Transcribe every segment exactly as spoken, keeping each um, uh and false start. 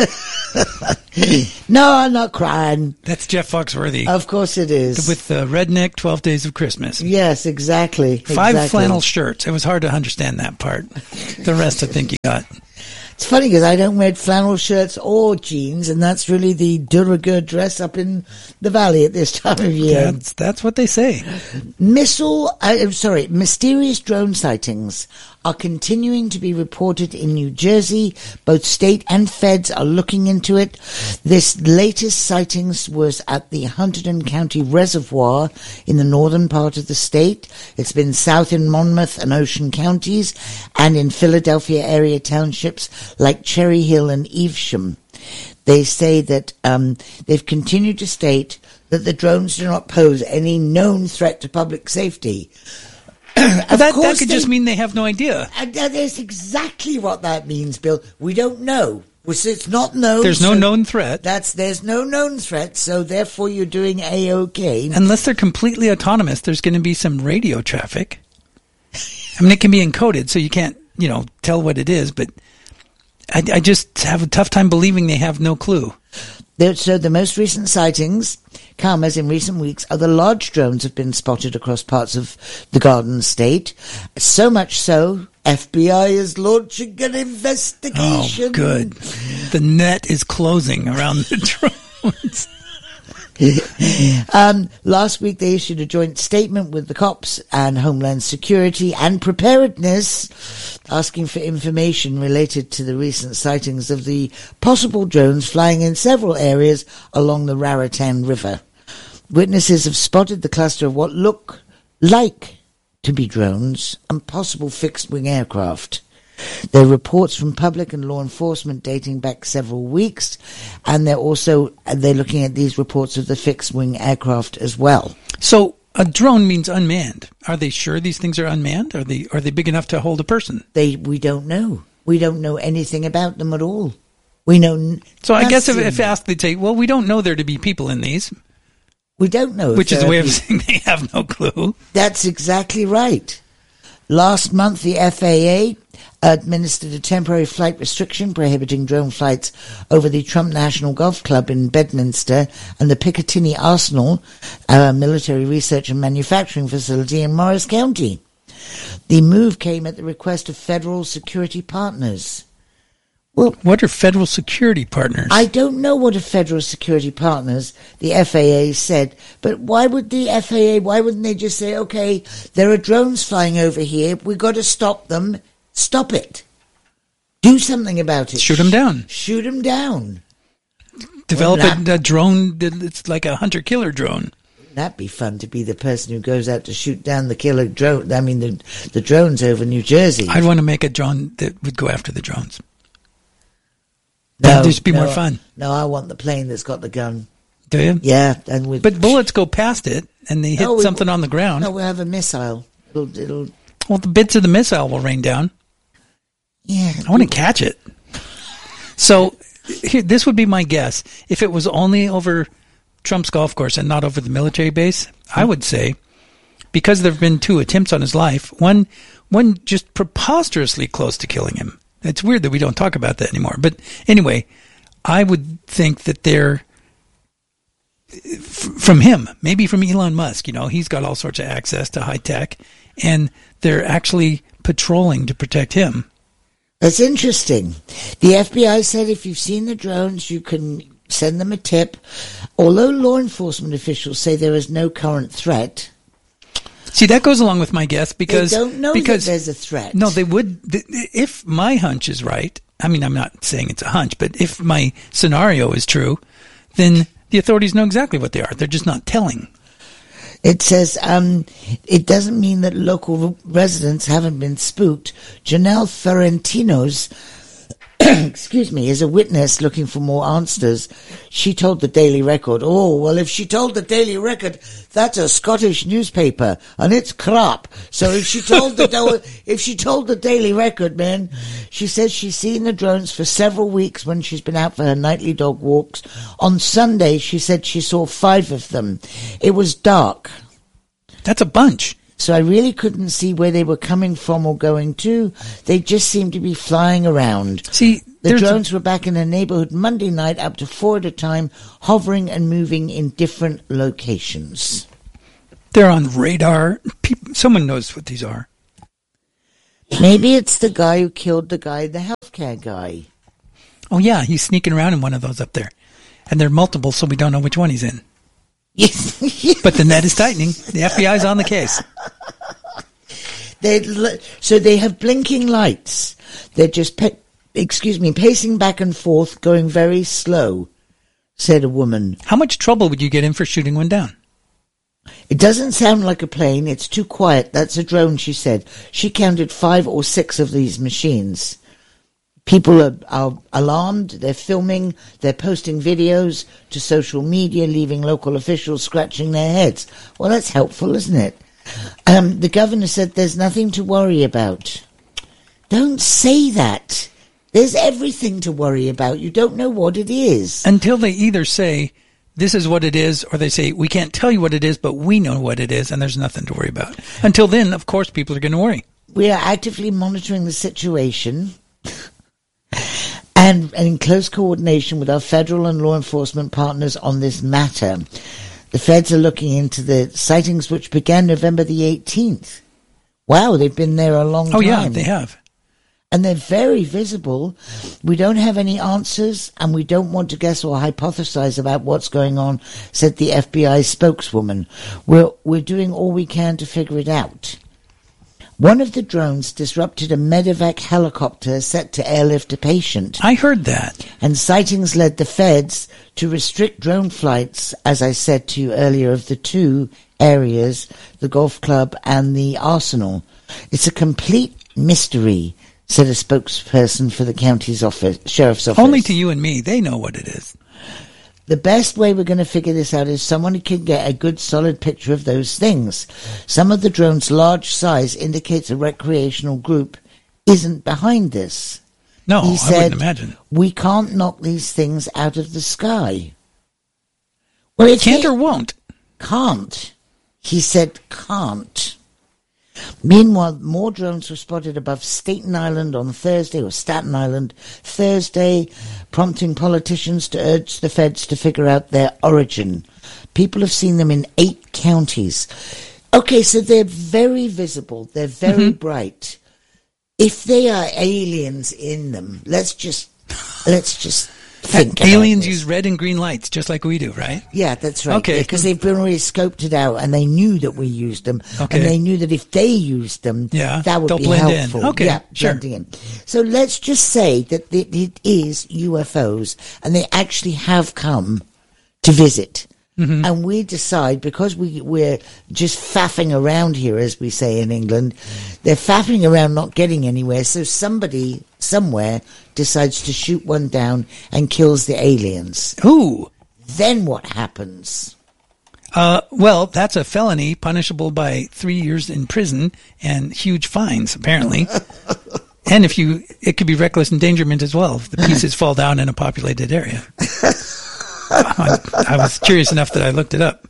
No, I'm not crying. That's Jeff Foxworthy. Of course it is. With the redneck twelve Days of Christmas. Yes, exactly. Five exactly. flannel shirts. It was hard to understand that part. The rest I think you got. It's funny because I don't wear flannel shirts or jeans, and that's really the de rigueur dress up in the valley at this time of year. That's, that's what they say. Missile, uh, sorry, mysterious drone sightings are continuing to be reported in New Jersey. Both state and feds are looking into it. This latest sightings was at the Hunterdon County Reservoir in the northern part of the state. It's been south in Monmouth and Ocean counties and in Philadelphia area townships like Cherry Hill and Evesham. They say that um, they've continued to state that the drones do not pose any known threat to public safety. Well, that, that could they, just mean they have no idea. And that is exactly what that means, Bill. We don't know. It's not known. There's no so known threat. That's There's no known threat, so therefore you're doing A-OK. Unless they're completely autonomous, there's going to be some radio traffic. I mean, it can be encoded, so you can't, you know, tell what it is, but I, I just have a tough time believing they have no clue. So the most recent sightings come as in recent weeks other large drones have been spotted across parts of the Garden State. So much so, F B I is launching an investigation. Oh, good. The net is closing around the drones. um, last week they issued a joint statement with the cops and Homeland Security and Preparedness asking for information related to the recent sightings of the possible drones flying in several areas along the Raritan River. Witnesses have spotted the cluster of what look like to be drones and possible fixed-wing aircraft. There are reports from public and law enforcement dating back several weeks, and they're also they're looking at these reports of the fixed-wing aircraft as well. So a drone means unmanned. Are they sure these things are unmanned? Are they are they big enough to hold a person? They we don't know. We don't know anything about them at all. We know. N- so nothing. I guess if, if asked, they'd say, "Well, we don't know there to be people in these." We don't know. Which is a way of be- saying they have no clue. That's exactly right. Last month, the F A A administered a temporary flight restriction prohibiting drone flights over the Trump National Golf Club in Bedminster and the Picatinny Arsenal, a military research and manufacturing facility in Morris County. The move came at the request of federal security partners. Well, what are federal security partners? I don't know what are federal security partners, the F A A said, but why would the F A A, why wouldn't they just say, okay, there are drones flying over here, we've got to stop them, stop it. Do something about it. Shoot them down. Shoot them down. Develop that, a, a drone that's like a hunter-killer drone. That'd be fun to be the person who goes out to shoot down the killer drone, I mean the, the drones over New Jersey. I'd want to make a drone that would go after the drones. No, this would be no, more fun. No, I want the plane that's got the gun. Do you? Yeah, and with but bullets go past it and they hit no, we, something on the ground. No, we'll have a missile. It'll, it'll. Well, the bits of the missile will rain down. Yeah, I want to catch it. So here, this would be my guess. If it was only over Trump's golf course and not over the military base, mm-hmm. I would say, because there have been two attempts on his life, one one just preposterously close to killing him. It's weird that we don't talk about that anymore. But anyway, I would think that they're f- from him, maybe from Elon Musk. You know, he's got all sorts of access to high tech, and they're actually patrolling to protect him. That's interesting. The F B I said if you've seen the drones, you can send them a tip. Although law enforcement officials say there is no current threat. See, that goes along with my guess because they don't know because that there's a threat. No, they would. If my hunch is right, I mean, I'm not saying it's a hunch, but if my scenario is true, then the authorities know exactly what they are. They're just not telling. It says um, it doesn't mean that local residents haven't been spooked. Janelle Ferrentinos, excuse me, is a witness looking for more answers. She told the Daily Record, oh, well, if she told the Daily Record, that's a Scottish newspaper, and it's crap. So if she told the if she told the Daily Record, man, she says she's seen the drones for several weeks when she's been out for her nightly dog walks. On Sunday, she said she saw five of them. It was dark. That's a bunch. So I really couldn't see where they were coming from or going to. They just seemed to be flying around. See, the drones were back in a neighborhood Monday night, up to four at a time, hovering and moving in different locations. They're on radar. People, someone knows what these are. Maybe it's the guy who killed the guy, the healthcare guy. Oh, yeah, he's sneaking around in one of those up there. And they're multiple, so we don't know which one he's in. Yes. But the net is tightening. The F B I's on the case. They so they have blinking lights. They're just, pe- excuse me, pacing back and forth, going very slow, said a woman. How much trouble would you get in for shooting one down? It doesn't sound like a plane. It's too quiet. That's a drone, she said. She counted five or six of these machines. People are, are alarmed. They're filming. They're posting videos to social media, leaving local officials scratching their heads. Well, that's helpful, isn't it? Um, the governor said there's nothing to worry about. Don't say that. There's everything to worry about. You don't know what it is. Until they either say, this is what it is, or they say, we can't tell you what it is, but we know what it is, and there's nothing to worry about. Until then, of course, people are going to worry. We are actively monitoring the situation and, and in close coordination with our federal and law enforcement partners on this matter. The feds are looking into the sightings which began November the eighteenth. Wow, they've been there a long oh, time. Oh, yeah, they have. And they're very visible. We don't have any answers, and we don't want to guess or hypothesize about what's going on, said the F B I spokeswoman. We're, we're doing all we can to figure it out. One of the drones disrupted a medevac helicopter set to airlift a patient. I heard that. And sightings led the feds to restrict drone flights, as I said to you earlier, of the two areas, the golf club and the arsenal. It's a complete mystery, said a spokesperson for the county's office, sheriff's office. Only to you and me. They know what it is. The best way we're going to figure this out is someone who can get a good solid picture of those things. Some of the drone's large size indicates a recreational group isn't behind this. No, he I said, wouldn't imagine. We can't knock these things out of the sky. Well, it can't or won't? Can't. He said can't. Meanwhile, more drones were spotted above Staten Island on Thursday, or Staten Island Thursday, prompting politicians to urge the feds to figure out their origin. People have seen them in eight counties. Okay, so they're very visible. They're very mm-hmm. bright. If they are aliens in them, let's just let's just think about aliens this. Use red and green lights just like we do, right? Yeah, that's right. Okay, because they've been already scoped it out, and they knew that we used them, okay. and they knew that if they used them, yeah, that would they'll be blend helpful. In. Okay, yeah, sure. blending in. So let's just say that it is U F Os, and they actually have come to visit. Mm-hmm. And we decide, because we, we're just faffing around here, as we say in England, they're faffing around not getting anywhere, so somebody somewhere decides to shoot one down and kills the aliens. Ooh. Then what happens? Uh, well, that's a felony punishable by three years in prison and huge fines, apparently. And if you, it could be reckless endangerment as well if the pieces fall down in a populated area. I, I was curious enough that I looked it up.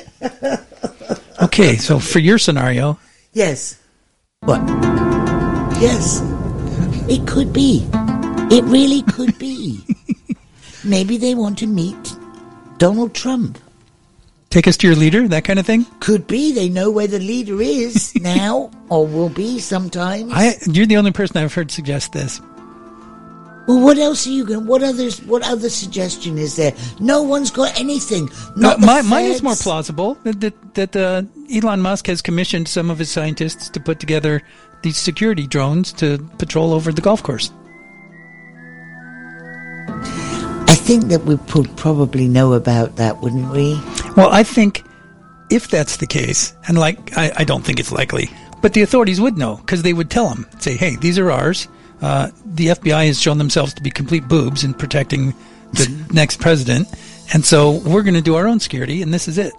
Okay, so for your scenario. Yes. What? Yes. It could be. It really could be. Maybe they want to meet Donald Trump. Take us to your leader, that kind of thing? Could be. They know where the leader is now, or will be sometimes. I, you're the only person I've heard suggest this. Well, what else are you going? What others? What other suggestion is there? No one's got anything. Not uh, my, mine is more plausible. That that, that uh, Elon Musk has commissioned some of his scientists to put together these security drones to patrol over the golf course. I think that we would probably know about that, wouldn't we? Well, I think if that's the case, and like I, I don't think it's likely, but the authorities would know because they would tell them, say, "Hey, these are ours." Uh, the F B I has shown themselves to be complete boobs in protecting the next president, and so we're going to do our own security, and this is it.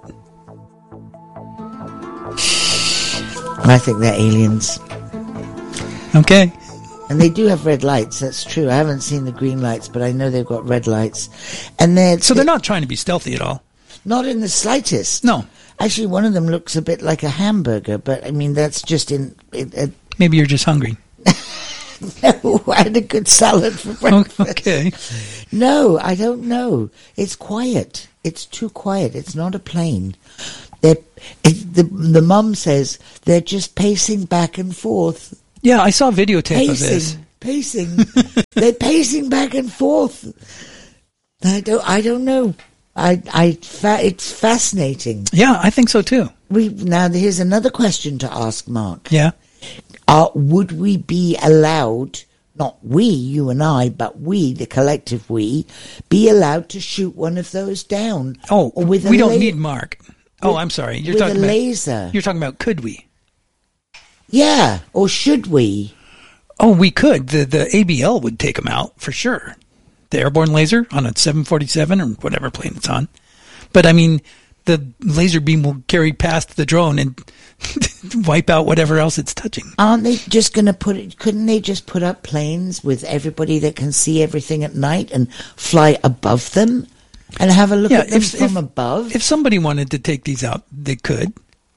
I think they're aliens. Okay. And they do have red lights, that's true. I haven't seen the green lights, but I know they've got red lights. And they're... So they're not trying to be stealthy at all? Not in the slightest. No. Actually, one of them looks a bit like a hamburger, but I mean, that's just in... It, it, Maybe you're just hungry. No, I had a good salad for breakfast. Okay. No, I don't know. It's quiet. It's too quiet. It's not a plane. They're, it, the the mum says they're just pacing back and forth. Yeah, I saw a videotape Pacing, of this. pacing. They're pacing back and forth. I don't. I don't know. I. I. Fa- it's fascinating. Yeah, I think so too. We now. Here's another question to ask Mark. Yeah. Uh, would we be allowed, not we, you and I, but we, the collective we, be allowed to shoot one of those down? Oh, or with a we don't la- need Mark. Oh, with- I'm sorry. You're with talking a about laser. You're talking about could we? Yeah, or should we? Oh, we could. The the A B L would take them out for sure. The airborne laser on a seven forty-seven or whatever plane it's on. But I mean, the laser beam will carry past the drone and wipe out whatever else it's touching. Aren't they just going to put it? Couldn't they just put up planes with everybody that can see everything at night and fly above them and have a look Yeah, at them if- from if- above? If somebody wanted to take these out, they could.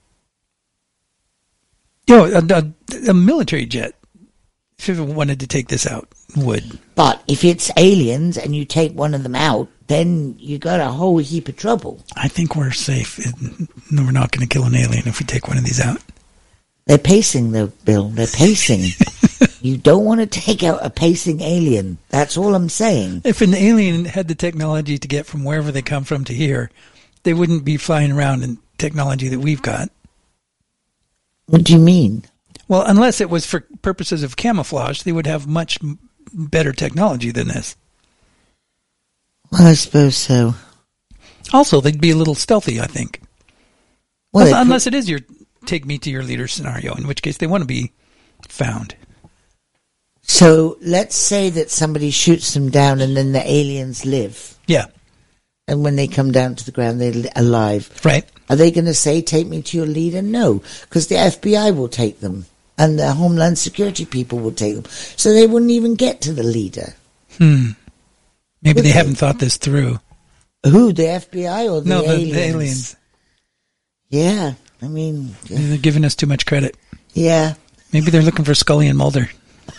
You know, a, a, a military jet, if it wanted to take this out, would. But if it's aliens and you take one of them out, then you got a whole heap of trouble. I think we're safe. No, we're not going to kill an alien if we take one of these out. They're pacing, though, Bill. They're pacing. You don't want to take out a pacing alien. That's all I'm saying. If an alien had the technology to get from wherever they come from to here, they wouldn't be flying around in technology that we've got. What do you mean? Well, unless it was for purposes of camouflage, they would have much m- better technology than this. Well, I suppose so. Also, they'd be a little stealthy, I think. Well, unless, they put- unless it is your take me to your leader scenario, in which case they want to be found. So let's say that somebody shoots them down and then the aliens live. Yeah, And when they come down to the ground, they're li- alive. right. Are they going to say, take me to your leader? No, because the F B I will take them and the Homeland Security people will take them. So they wouldn't even get to the leader. Hmm. Maybe Would they they? haven't thought this through. Who, the F B I or the no, the, aliens? the aliens. Yeah, I mean, yeah. They're giving us too much credit. yeah. Maybe they're looking for Scully and Mulder.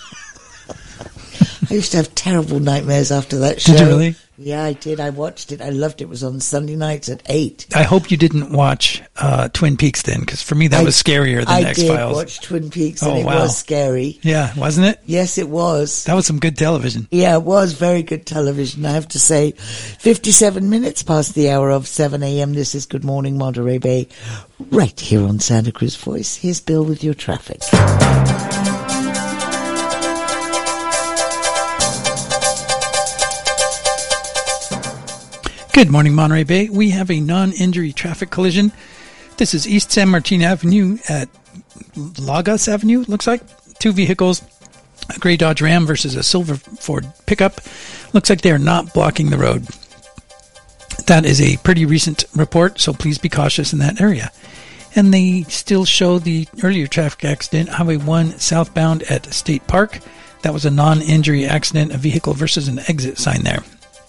I used to have terrible nightmares after that show. Did you really? Yeah, I did. I watched it. I loved it. It was on Sunday nights at eight. I hope you didn't watch uh, Twin Peaks then, because for me that I- was scarier than I X did Files. watch Twin Peaks, and Oh, it wow. was scary. Yeah, wasn't it? Yes, it was. That was some good television. Yeah, it was very good television, I have to say. fifty-seven minutes past the hour of seven a.m. This is Good Morning Monterey Bay, right here on Santa Cruz Voice. Here's Bill with your traffic. Good morning, Monterey Bay. We have a non-injury traffic collision. This is East San Martin Avenue at Lagos Avenue, looks like. Two vehicles, a gray Dodge Ram versus a silver Ford pickup. Looks like they are not blocking the road. That is a pretty recent report, so please be cautious in that area. And they still show the earlier traffic accident, Highway one southbound at State Park. That was a non-injury accident, a vehicle versus an exit sign there.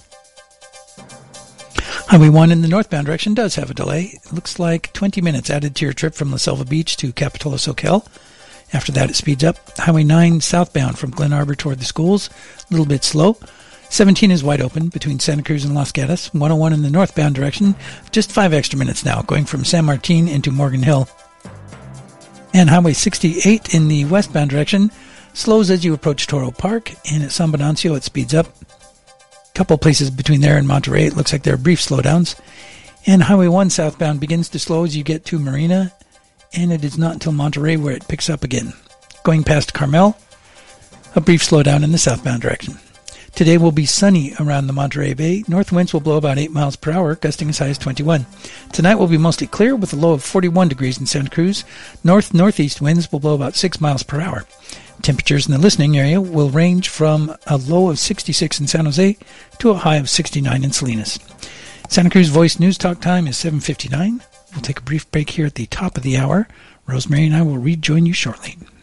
Highway one in the northbound direction does have a delay. It looks like twenty minutes added to your trip from La Selva Beach to Capitola Soquel. After that, it speeds up. Highway nine southbound from Glen Arbor toward the schools, a little bit slow. seventeen is wide open between Santa Cruz and Los Gatos. one oh one in the northbound direction, just five extra minutes now, going from San Martin into Morgan Hill. And Highway sixty-eight in the westbound direction slows as you approach Toro Park, and at San Venancio it speeds up. Couple places between there and Monterey, it looks like there are brief slowdowns. And Highway one southbound begins to slow as you get to Marina, and it is not until Monterey where it picks up again. Going past Carmel, a brief slowdown in the southbound direction. Today will be sunny around the Monterey Bay. North winds will blow about eight miles per hour, gusting as high as twenty-one. Tonight will be mostly clear with a low of forty-one degrees in Santa Cruz. North-northeast winds will blow about six miles per hour. Temperatures in the listening area will range from a low of sixty-six in San Jose to a high of sixty-nine in Salinas. Santa Cruz Voice News Talk time is seven fifty-nine. We'll take a brief break here at the top of the hour. Rosemary and I will rejoin you shortly.